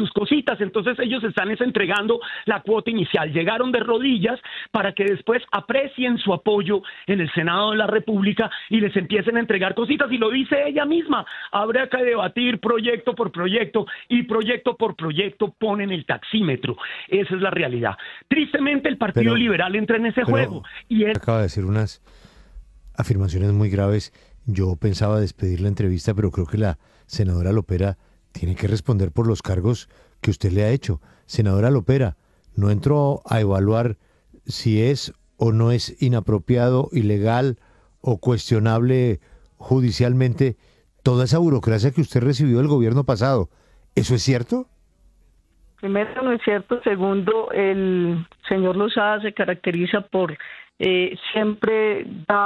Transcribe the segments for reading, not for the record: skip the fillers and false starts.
sus cositas. Entonces ellos están entregando la cuota inicial. Llegaron de rodillas para que después aprecien su apoyo en el Senado de la República y les empiecen a entregar cositas. Y lo dice ella misma, habrá que debatir proyecto por proyecto y proyecto por proyecto ponen el taxímetro. Esa es la realidad. Tristemente el Partido Liberal entra en ese juego. Y acaba de decir unas afirmaciones muy graves. Yo pensaba despedir la entrevista, pero creo que la senadora Lopera tiene que responder por los cargos que usted le ha hecho. Senadora Lopera, no entró a evaluar si es o no es inapropiado, ilegal o cuestionable judicialmente toda esa burocracia que usted recibió del gobierno pasado. ¿Eso es cierto? Primero, no es cierto. Segundo, el señor Lozada se caracteriza por siempre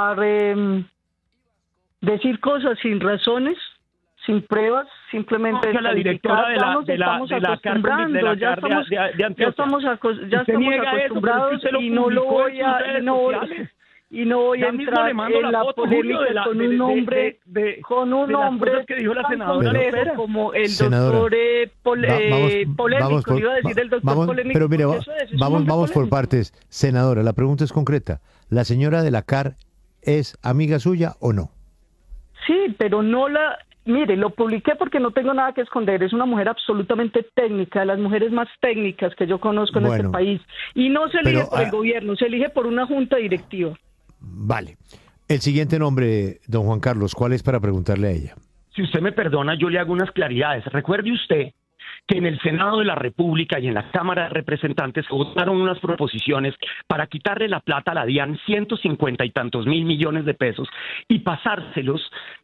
decir cosas sin razones, sin pruebas, simplemente la directora de la acostumbrando, ya estamos acostumbrados y no voy a entrar en la polémica con un hombre que dijo la senadora Lopera, como el doctor polémico, iba a decir el doctor polémico. Pero mire, vamos por partes. Senadora, la pregunta es concreta. ¿La señora de la CAR es amiga suya o no? Sí, pero mire, lo publiqué porque no tengo nada que esconder. Es una mujer absolutamente técnica, de las mujeres más técnicas que yo conozco en este país. Y no se elige por el gobierno, se elige por una junta directiva. Vale. El siguiente nombre, don Juan Carlos, ¿cuál es para preguntarle a ella? Si usted me perdona, yo le hago unas claridades. Recuerde usted que en el Senado de la República y en la Cámara de Representantes se votaron unas proposiciones para quitarle la plata a la DIAN, 150 y tantos mil millones de pesos, y pasárselos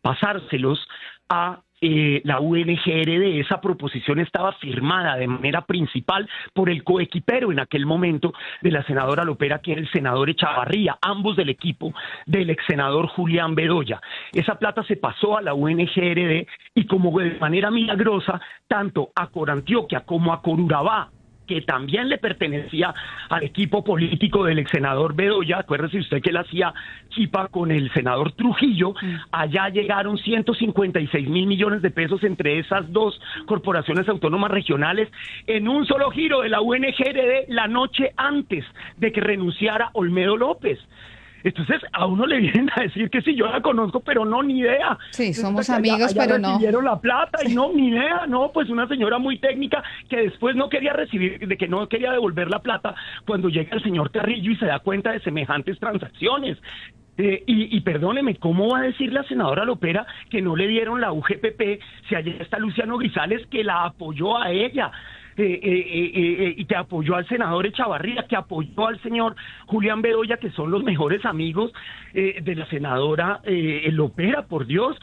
a la UNGRD. Esa proposición estaba firmada de manera principal por el coequipero en aquel momento de la senadora Lopera, que era el senador Echavarría, ambos del equipo del ex senador Julián Bedoya. Esa plata se pasó a la UNGRD y como de manera milagrosa, tanto a Corantioquia como a Corurabá, que también le pertenecía al equipo político del ex senador Bedoya, acuérdese usted que él hacía chipa con el senador Trujillo, allá llegaron 156 mil millones de pesos entre esas dos corporaciones autónomas regionales en un solo giro de la UNGRD la noche antes de que renunciara Olmedo López. Entonces a uno le vienen a decir que sí, yo la conozco, pero no, ni idea. Sí, somos amigos, pero no. Recibieron la plata y no, ni idea, no, pues una señora muy técnica que después no quería no quería devolver la plata cuando llega el señor Carrillo y se da cuenta de semejantes transacciones. Y perdóneme, ¿cómo va a decir la senadora Lopera que no le dieron la UGPP si allá está Luciano Grisales, que la apoyó a ella? Y que apoyó al senador Echavarría, que apoyó al señor Julián Bedoya, que son los mejores amigos de la senadora Lopera, por Dios.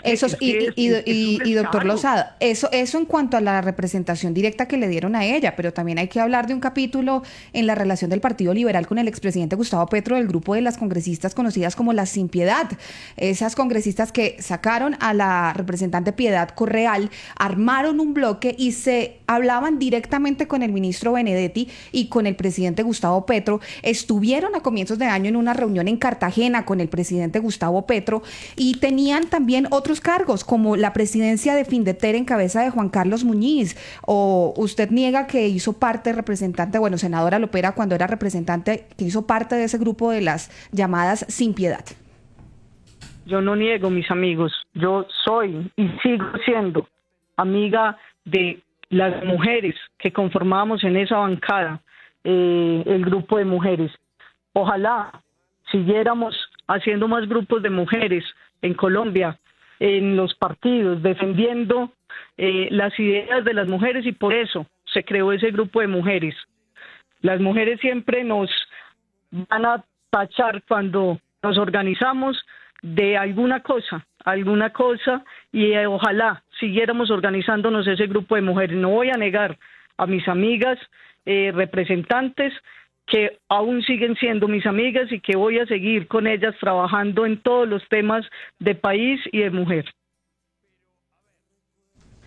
Y doctor Lozada, eso en cuanto a la representación directa que le dieron a ella, pero también hay que hablar de un capítulo en la relación del Partido Liberal con el expresidente Gustavo Petro, del grupo de las congresistas conocidas como las Sin Piedad. Esas congresistas que sacaron a la representante Piedad Correal, armaron un bloque y se hablaban directamente con el ministro Benedetti y con el presidente Gustavo Petro. Estuvieron a comienzos de año en una reunión en Cartagena con el presidente Gustavo Petro y tenían también otros cargos como la presidencia de Findeter en cabeza de Juan Carlos Muñiz. ¿O usted niega que hizo parte senadora Lopera, cuando era representante, que hizo parte de ese grupo de las llamadas Sin Piedad? Yo no niego, mis amigos. Yo soy y sigo siendo amiga de las mujeres que conformábamos en esa bancada, el grupo de mujeres. Ojalá siguiéramos haciendo más grupos de mujeres en Colombia, en los partidos, defendiendo las ideas de las mujeres, y por eso se creó ese grupo de mujeres. Las mujeres siempre nos van a tachar cuando nos organizamos de alguna cosa, y ojalá siguiéramos organizándonos ese grupo de mujeres. No voy a negar a mis amigas representantes que aún siguen siendo mis amigas y que voy a seguir con ellas trabajando en todos los temas de país y de mujer.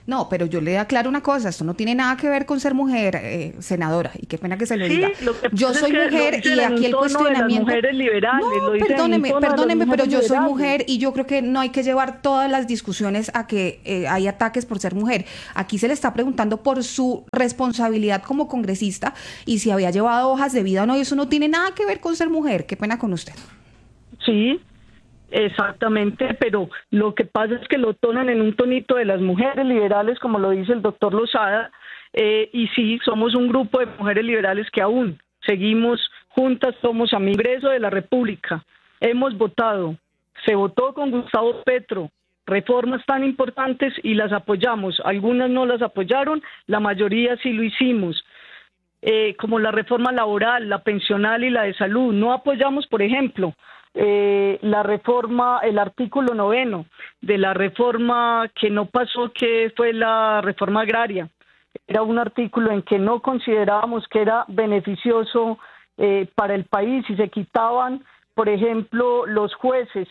No, pero yo le aclaro una cosa, esto no tiene nada que ver con ser mujer, senadora, y qué pena que se lo diga. Yo soy mujer y aquí el cuestionamiento... De las mujeres liberales, no, perdóneme, pero yo soy mujer y yo creo que no hay que llevar todas las discusiones a que hay ataques por ser mujer. Aquí se le está preguntando por su responsabilidad como congresista y si había llevado hojas de vida o no, y eso no tiene nada que ver con ser mujer. Qué pena con usted. Sí, exactamente, pero lo que pasa es que lo tonan en un tonito de las mujeres liberales, como lo dice el doctor Lozada, y sí, somos un grupo de mujeres liberales que aún seguimos juntas, somos a Congreso de la República, hemos votado, se votó con Gustavo Petro, reformas tan importantes y las apoyamos, algunas no las apoyaron, la mayoría sí lo hicimos. Como la reforma laboral, la pensional y la de salud, no apoyamos, por ejemplo, la reforma, el artículo 9 de la reforma que no pasó, que fue la reforma agraria. Era un artículo en que no considerábamos que era beneficioso para el país y se quitaban, por ejemplo, los jueces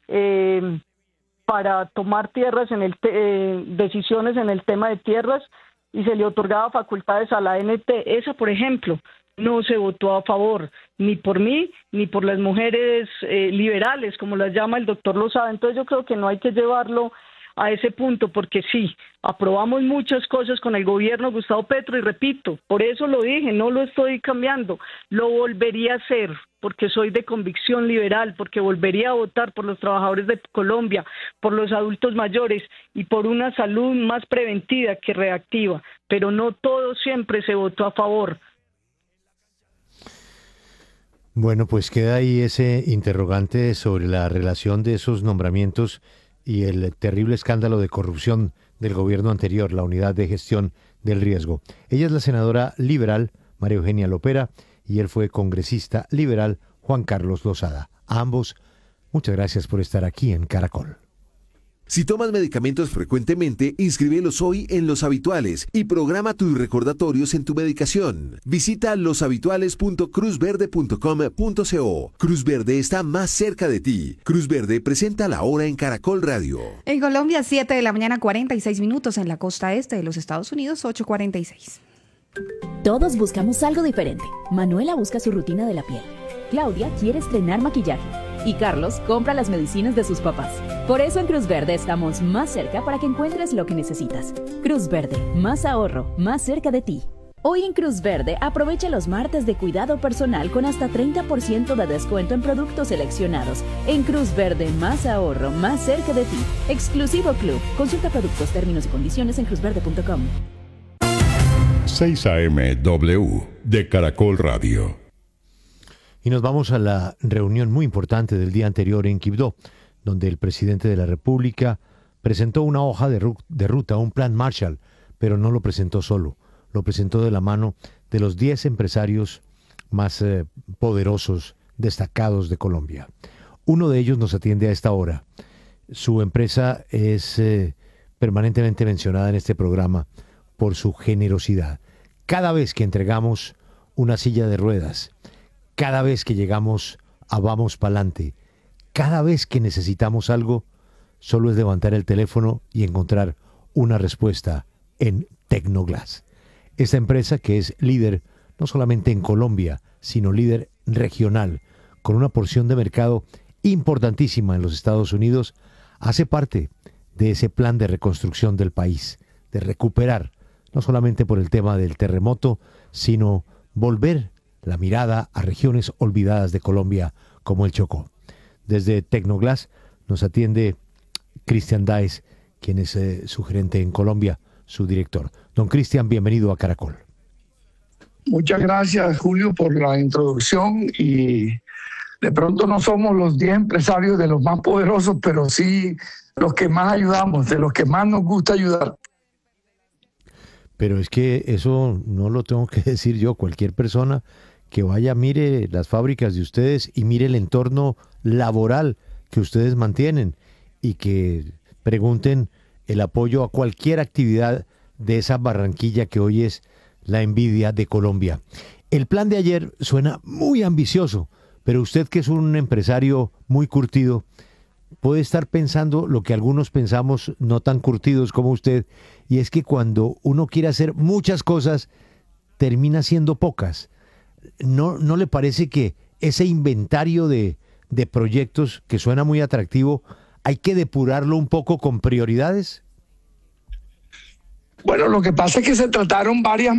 para tomar tierras decisiones en el tema de tierras y se le otorgaba facultades a la ANT. Esa, por ejemplo, no se votó a favor, ni por mí, ni por las mujeres liberales, como las llama el doctor Lozada. Entonces yo creo que no hay que llevarlo a ese punto, porque sí, aprobamos muchas cosas con el gobierno de Gustavo Petro, y repito, por eso lo dije, no lo estoy cambiando, lo volvería a hacer, porque soy de convicción liberal, porque volvería a votar por los trabajadores de Colombia, por los adultos mayores y por una salud más preventiva que reactiva, pero no todo siempre se votó a favor. Bueno, pues queda ahí ese interrogante sobre la relación de esos nombramientos y el terrible escándalo de corrupción del gobierno anterior, la Unidad de Gestión del Riesgo. Ella es la senadora liberal María Eugenia Lopera y él fue congresista liberal Juan Carlos Lozada. A ambos, muchas gracias por estar aquí en Caracol. Si tomas medicamentos frecuentemente, inscríbelos hoy en Los Habituales y programa tus recordatorios en tu medicación. Visita loshabituales.cruzverde.com.co. Cruz Verde está más cerca de ti. Cruz Verde presenta la hora en Caracol Radio. En Colombia, 7 de la mañana, 46 minutos. En la costa este de los Estados Unidos, 8:46. Todos buscamos algo diferente. Manuela busca su rutina de la piel. Claudia quiere estrenar maquillaje. Y Carlos compra las medicinas de sus papás. Por eso en Cruz Verde estamos más cerca para que encuentres lo que necesitas. Cruz Verde, más ahorro, más cerca de ti. Hoy en Cruz Verde aprovecha los martes de cuidado personal con hasta 30% de descuento en productos seleccionados. En Cruz Verde, más ahorro, más cerca de ti. Exclusivo Club. Consulta productos, términos y condiciones en cruzverde.com. 6 AM W de Caracol Radio. Y nos vamos a la reunión muy importante del día anterior en Quibdó, donde el presidente de la República presentó una hoja de ruta, un plan Marshall, pero no lo presentó solo, lo presentó de la mano de los 10 empresarios más poderosos, destacados de Colombia. Uno de ellos nos atiende a esta hora. Su empresa es permanentemente mencionada en este programa por su generosidad. Cada vez que entregamos una silla de ruedas, cada vez que llegamos a Vamos Pa'lante, cada vez que necesitamos algo, solo es levantar el teléfono y encontrar una respuesta en Tecnoglass. Esta empresa, que es líder no solamente en Colombia, sino líder regional, con una porción de mercado importantísima en los Estados Unidos, hace parte de ese plan de reconstrucción del país, de recuperar, no solamente por el tema del terremoto, sino volver la mirada a regiones olvidadas de Colombia como el Chocó. Desde Tecnoglass nos atiende Cristian Daes, quien es su gerente en Colombia, su director. Don Cristian, bienvenido a Caracol. Muchas gracias, Julio, por la introducción. Y de pronto no somos los 10 empresarios de los más poderosos, pero sí los que más ayudamos, de los que más nos gusta ayudar. Pero es que eso no lo tengo que decir yo. Cualquier persona que vaya, mire las fábricas de ustedes y mire el entorno laboral que ustedes mantienen y que pregunten el apoyo a cualquier actividad de esa Barranquilla que hoy es la envidia de Colombia. El plan de ayer suena muy ambicioso, pero usted, que es un empresario muy curtido, puede estar pensando lo que algunos pensamos no tan curtidos como usted, y es que cuando uno quiere hacer muchas cosas, termina siendo pocas. ¿No le parece que ese inventario de proyectos que suena muy atractivo, hay que depurarlo un poco con prioridades? Bueno, lo que pasa es que se trataron varias